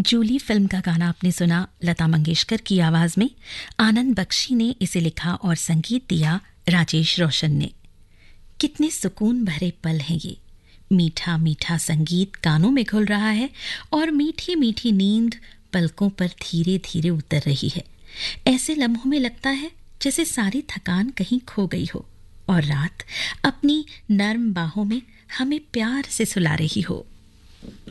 Jully film का गाना आपने सुना लता मंगेशकर की आवाज में। आनंद बख्शी ने इसे लिखा और संगीत दिया राजेश रोशन ने। कितने सुकून भरे पल हैं ये। मीठा मीठा संगीत कानों में घुल रहा है और मीठी मीठी नींद पलकों पर धीरे धीरे उतर रही है। ऐसे लम्हों में लगता है जैसे सारी थकान कहीं खो गई हो और रात अपनी नर्म बाहों में हमें प्यार से सुला रही हो।